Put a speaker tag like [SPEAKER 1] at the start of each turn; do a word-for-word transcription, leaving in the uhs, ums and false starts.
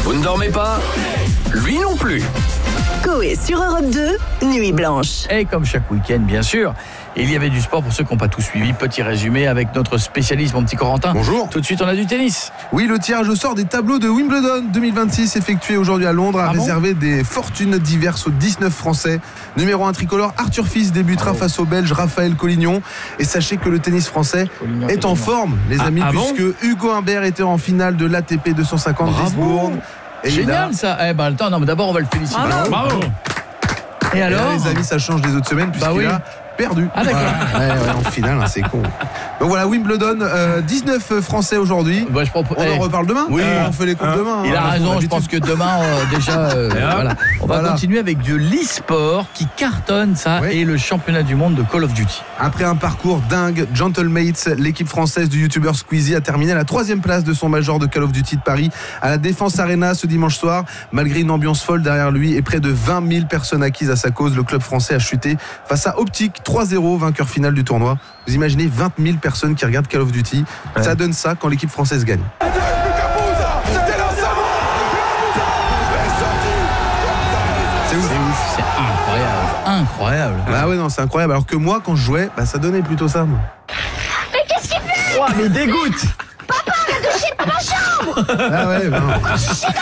[SPEAKER 1] Vous ne dormez pas ? Lui non plus.
[SPEAKER 2] Coé sur Europe deux, Nuit Blanche.
[SPEAKER 3] Et comme chaque week-end, bien sûr, il y avait du sport pour ceux qui n'ont pas tout suivi. Petit résumé avec notre spécialiste, mon petit Corentin.
[SPEAKER 4] Bonjour.
[SPEAKER 3] Tout de suite, on a du tennis.
[SPEAKER 4] Oui, le tirage au sort des tableaux de Wimbledon deux mille vingt-six effectué aujourd'hui à Londres a
[SPEAKER 3] Ah bon
[SPEAKER 4] réservé des fortunes diverses aux dix-neuf Français. Numéro un tricolore, Arthur Fils débutera
[SPEAKER 3] Bravo.
[SPEAKER 4] face au Belge Raphaël Collignon. Et sachez que le tennis français
[SPEAKER 3] Collignon,
[SPEAKER 4] est en
[SPEAKER 3] Collignon.
[SPEAKER 4] forme, les
[SPEAKER 3] Ah,
[SPEAKER 4] amis,
[SPEAKER 3] ah bon
[SPEAKER 4] puisque Hugo Humbert était en finale de l'A T P deux cent cinquante
[SPEAKER 3] Bravo.
[SPEAKER 4] d'Eastbourne. Et il a-
[SPEAKER 3] Génial ça. Eh ben attends, non, mais d'abord on va le féliciter.
[SPEAKER 2] Bravo.
[SPEAKER 3] Bravo. Et
[SPEAKER 4] Et là,
[SPEAKER 3] alors
[SPEAKER 4] les amis, ça change des autres semaines puisqu'il
[SPEAKER 3] Bah oui.
[SPEAKER 4] a perdu.
[SPEAKER 3] Ah, d'accord.
[SPEAKER 4] Voilà. Ouais, ouais, en finale, hein, c'est con. Donc voilà, Wimbledon, euh, dix-neuf Français aujourd'hui.
[SPEAKER 3] Bah, je propose-
[SPEAKER 4] On
[SPEAKER 3] eh,
[SPEAKER 4] en reparle demain.
[SPEAKER 3] Oui.
[SPEAKER 4] Euh, on fait les coupes
[SPEAKER 5] Hein
[SPEAKER 4] demain.
[SPEAKER 3] Il a
[SPEAKER 4] hein,
[SPEAKER 3] raison, je
[SPEAKER 4] d'habitude.
[SPEAKER 3] pense que demain, euh, déjà, euh, voilà. on va
[SPEAKER 4] Voilà.
[SPEAKER 3] continuer avec de l'e-sport qui cartonne, ça,
[SPEAKER 4] Oui.
[SPEAKER 3] et le championnat du monde de Call of Duty.
[SPEAKER 4] Après un parcours dingue, Gentlemates, l'équipe française du youtubeur Squeezie a terminé à la troisième place de son major de Call of Duty de Paris à la Défense Arena ce dimanche soir. Malgré une ambiance folle derrière lui et près de vingt mille personnes acquises à sa cause, le club français a chuté face à Optic trois zéro, vainqueur final du tournoi. Vous imaginez vingt mille personnes qui regardent Call of Duty.
[SPEAKER 5] Ouais.
[SPEAKER 4] Ça donne ça quand l'équipe française gagne. C'est ouf.
[SPEAKER 3] C'est incroyable, incroyable.
[SPEAKER 4] Bah ouais, non, c'est incroyable. Alors que moi, quand je jouais, bah ça donnait plutôt ça. moi.
[SPEAKER 3] Oh, mais dégoûte.
[SPEAKER 4] Ah ouais, bah non.